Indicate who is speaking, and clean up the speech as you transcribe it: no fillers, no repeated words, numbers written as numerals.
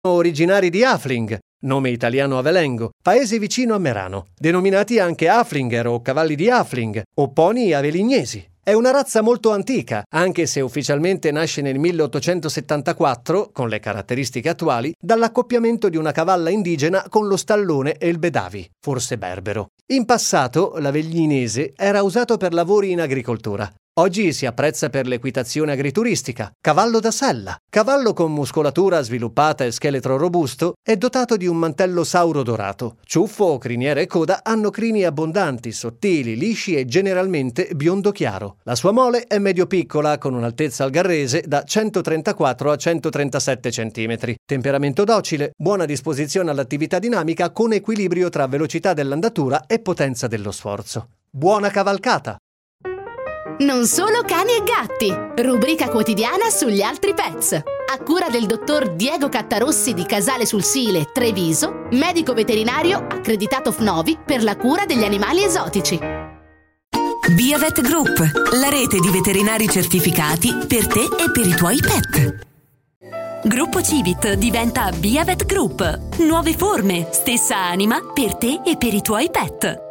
Speaker 1: originari di Hafling, nome italiano avelengo, paese vicino a Merano, denominati anche Haflinger o cavalli di Hafling o pony avelignesi. È una razza molto antica, anche se ufficialmente nasce nel 1874, con le caratteristiche attuali, dall'accoppiamento di una cavalla indigena con lo stallone e il bedavi, forse berbero. In passato l'avellinese era usato per lavori in agricoltura. Oggi si apprezza per l'equitazione agrituristica. Cavallo da sella. Cavallo con muscolatura sviluppata e scheletro robusto, è dotato di un mantello sauro dorato. Ciuffo, criniera e coda hanno crini abbondanti, sottili, lisci e generalmente biondo chiaro. La sua mole è medio-piccola, con un'altezza al garrese da 134 a 137 cm. Temperamento docile, buona disposizione all'attività dinamica con equilibrio tra velocità dell'andatura e potenza dello sforzo. Buona cavalcata!
Speaker 2: Non solo cani e gatti, rubrica quotidiana sugli altri pets. A cura del dottor Diego Cattarossi di Casale sul Sile, Treviso, medico veterinario accreditato FNOVI per la cura degli animali esotici.
Speaker 3: Biavet Group, la rete di veterinari certificati per te e per i tuoi pet. Gruppo Civit diventa Biavet Group. Nuove forme, stessa anima per te e per i tuoi pet.